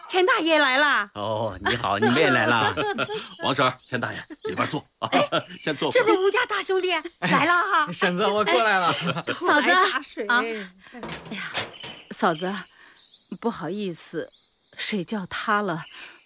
钱大爷来了。 哦，你好，你们也来了。 王婶、钱大爷，里边坐啊，先坐。 这不是吴家大兄弟来了哈。 婶子，我过来了。 嫂子啊， 哎呀，嫂子，不好意思，水窖塌了，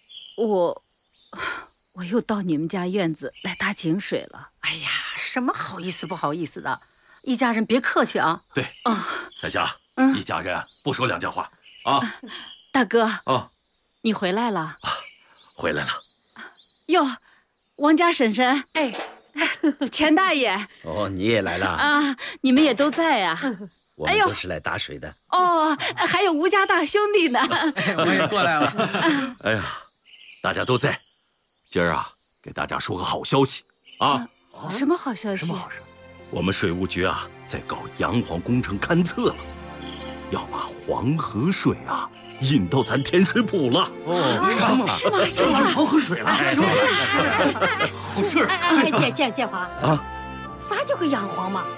我又到你们家院子来打井水了。 哎呀，什么好意思不好意思的，一家人别客气啊。 对，彩霞，一家人不说两家话啊。 大哥啊， 你回来了？ 回来了。 哟，王家婶婶，哎，钱大爷。 哦，你也来了啊？你们也都在呀？ 我们都是来打水的。 哦，还有吴家大兄弟呢。 我也过来了。 哎呀，大家都在。今儿啊，给大家说个好消息啊！ 什么好消息？ 什么好事？ 我们水务局啊，在搞洋黄工程勘测了，要把黄河水啊引到咱甜水浦了。 是吗？ 就引黄河水了。 好事！ 哎，建华啊， 啥叫个洋黄嘛？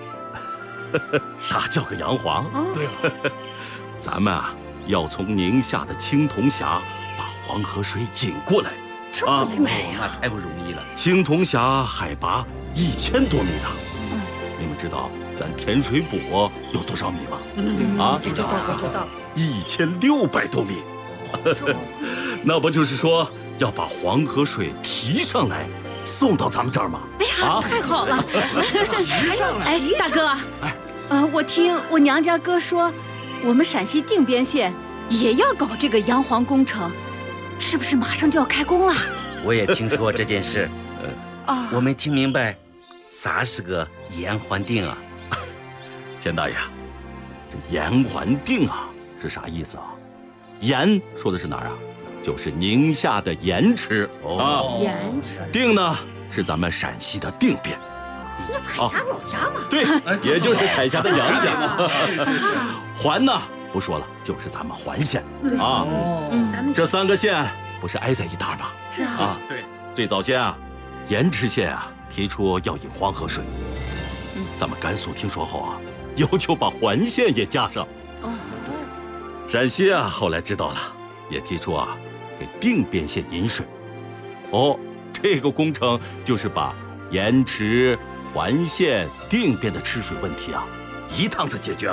啥叫个洋黄？ 对了， 咱们啊，要从宁夏的青铜峡把黄河水引过来。 这么远呀？ 那太不容易了。 青铜峡海拔1000多米呢。你们知道咱甜水浦有多少米吗？啊， 知道。 1600多米。那不就是说要把黄河水提上来，送到咱们这儿吗？ 哎呀，太好了！ 提上来。 哎，大哥，我听我娘家哥说，我们陕西定边县也要搞这个洋黄工程。是不是马上就要开工了？ 我也听说这件事，我没听明白，啥是个盐环定啊？ 钱大爷，这盐环定啊是啥意思啊？盐说的是哪儿啊？就是宁夏的盐池啊。 盐池。 定呢是咱们陕西的定边。 那彩霞老家嘛。 对，也就是彩霞的娘家。 是。 环呢？不说了，就是咱们环县啊。 咱们这3个县不是挨在一搭吗？ 是啊。 对。 最早先啊，盐池县啊提出要引黄河水，咱们甘肃听说后啊，要求把环县也加上。陕西啊后来知道了，也提出啊给定边县引水。这个工程就是把盐池、环县、定边的吃水问题啊一趟子解决了。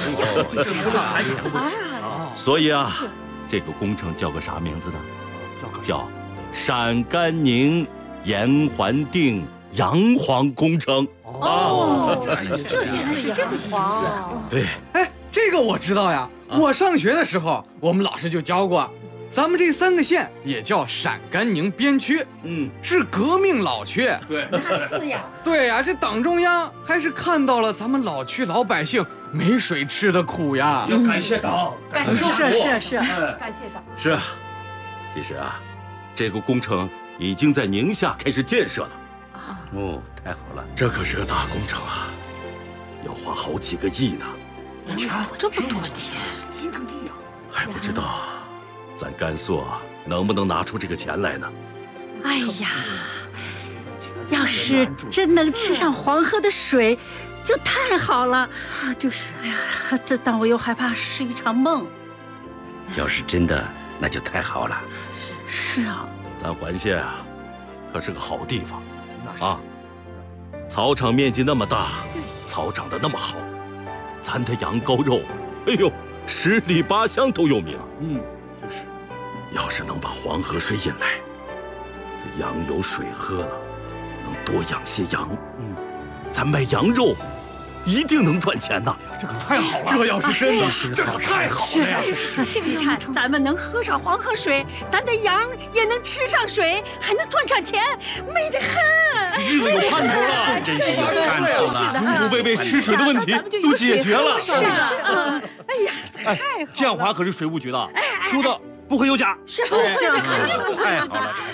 所以啊，这个工程叫个啥名字呢？叫陕甘宁盐环定洋黄工程。 原来是这个意思。 对。 哎，这个我知道呀。我上学的时候，我们老师就教过，咱们这3个县也叫陕甘宁边区，是革命老区。 对， 那是呀。 对呀，这党中央还是看到了咱们老区老百姓没水吃的苦呀。 要感谢党， 感谢是，感谢党。 是啊，其实啊，这个工程已经在宁夏开始建设了。 太好了， 这可是个大工程啊，要花好几个亿呢。 这么多钱， 还不知道咱甘肃能不能拿出这个钱来呢？ 哎呀，要是真能吃上黄河的水，就太好了。就是，哎呀，但我又害怕是一场梦。 要是真的，那就太好了。 是啊， 咱环县啊，可是个好地方啊，草场面积那么大，草长得那么好，咱的羊羔肉，哎呦，10里8乡都有名。 就是。 要是能把黄河水引来，这羊有水喝了，能多养些羊。咱卖羊肉，一定能赚钱呐！ 这可太好了！这要是真的，这可太好了呀！ 这个你看，咱们能喝上黄河水，咱的羊也能吃上水，还能赚上钱，美得很。 日子有盼头了， 真是有盼头了， 祖祖辈辈吃水的问题都解决了。 是啊，哎呀，太好了！ 建华可是水务局的，说的不会有假。 是，肯定不会有假。